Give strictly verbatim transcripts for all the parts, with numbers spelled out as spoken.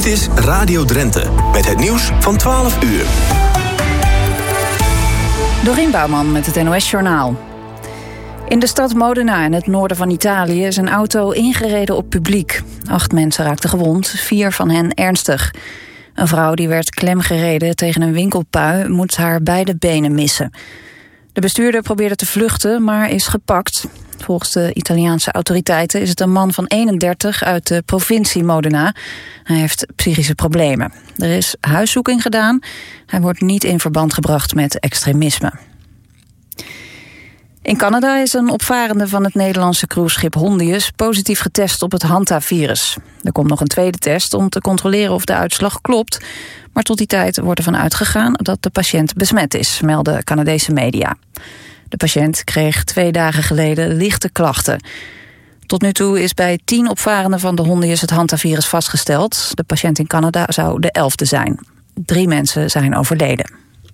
Dit is Radio Drenthe, met het nieuws van twaalf uur. Dorien Bouwman met het N O S-journaal. In de stad Modena in het noorden van Italië is een auto ingereden op publiek. Acht mensen raakten gewond, vier van hen ernstig. Een vrouw die werd klemgereden tegen een winkelpui moet haar beide benen missen. De bestuurder probeerde te vluchten, maar is gepakt. Volgens de Italiaanse autoriteiten is het een man van eenendertig uit de provincie Modena. Hij heeft psychische problemen. Er is huiszoeking gedaan. Hij wordt niet in verband gebracht met extremisme. In Canada is een opvarende van het Nederlandse cruiseschip Hondius positief getest op het hantavirus. Er komt nog een tweede test om te controleren of de uitslag klopt. Maar tot die tijd wordt ervan uitgegaan dat de patiënt besmet is, melden Canadese media. De patiënt kreeg twee dagen geleden lichte klachten. Tot nu toe is bij tien opvarenden van de Hondius het hantavirus vastgesteld. De patiënt in Canada zou de elfde zijn. Drie mensen zijn overleden.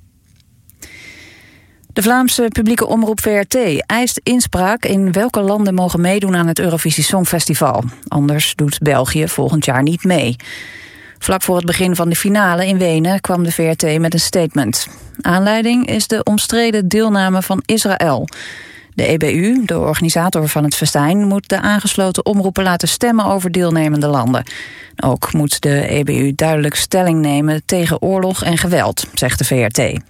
De Vlaamse publieke omroep V R T eist inspraak in welke landen mogen meedoen aan het Eurovisie Songfestival. Anders doet België volgend jaar niet mee. Vlak voor het begin van de finale in Wenen kwam de V R T met een statement. Aanleiding is de omstreden deelname van Israël. De E B U, de organisator van het festijn, moet de aangesloten omroepen laten stemmen over deelnemende landen. Ook moet de E B U duidelijk stelling nemen tegen oorlog en geweld, zegt de V R T.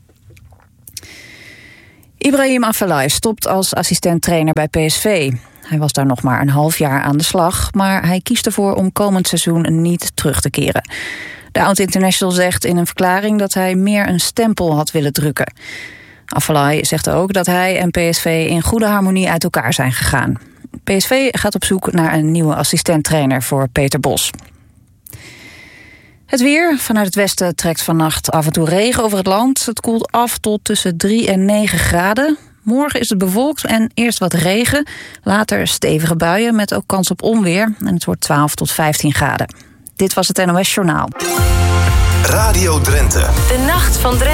Ibrahim Afellay stopt als assistent-trainer bij P S V. Hij was daar nog maar een half jaar aan de slag, maar hij kiest ervoor om komend seizoen niet terug te keren. De oud-international zegt in een verklaring dat hij meer een stempel had willen drukken. Afellay zegt ook dat hij en P S V in goede harmonie uit elkaar zijn gegaan. P S V gaat op zoek naar een nieuwe assistent-trainer voor Peter Bos. Het weer. Vanuit het westen trekt vannacht af en toe regen over het land. Het koelt af tot tussen drie en negen graden. Morgen is het bewolkt en eerst wat regen. Later stevige buien met ook kans op onweer. En het wordt twaalf tot vijftien graden. Dit was het N O S Journaal. Radio Drenthe. De nacht van Drenthe.